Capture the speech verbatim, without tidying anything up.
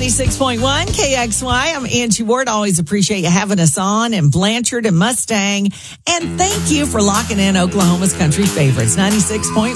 ninety-six point one K X Y. I'm Angie Ward. Always appreciate you having us on, and Blanchard and Mustang. And thank you for locking in Oklahoma's country favorites. ninety-six point